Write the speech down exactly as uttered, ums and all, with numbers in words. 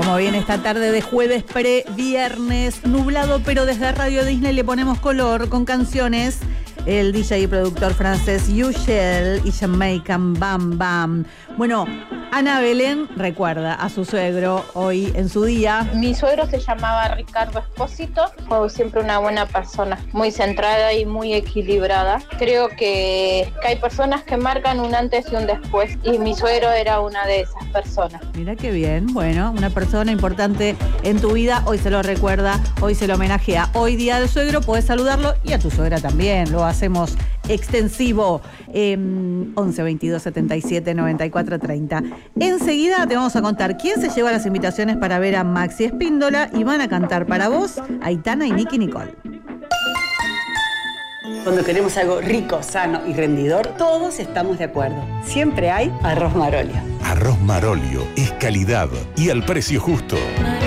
Como viene esta tarde de jueves pre-viernes, nublado, pero desde Radio Disney le ponemos color con canciones. El D J y productor francés Yushel y Jamaican Bam Bam. Bueno, Ana Belén recuerda a su suegro hoy en su día. Mi suegro se llamaba Ricardo Espósito, fue siempre una buena persona, muy centrada y muy equilibrada. Creo que, que hay personas que marcan un antes y un después, y mi suegro era una de esas personas. Mira qué bien, bueno, una persona importante en tu vida, hoy se lo recuerda, hoy se lo homenajea. Hoy día del suegro, podés saludarlo y a tu suegra también, lo hacemos extensivo. eh, once veintidós setenta y siete noventa y cuatro treinta. Enseguida te vamos a contar quién se lleva las invitaciones para ver a Maxi Espíndola y van a cantar para vos Aitana y Nicky Nicole. Cuando queremos algo rico, sano y rendidor, todos estamos de acuerdo. Siempre hay arroz Marolio. Arroz Marolio es calidad y al precio justo.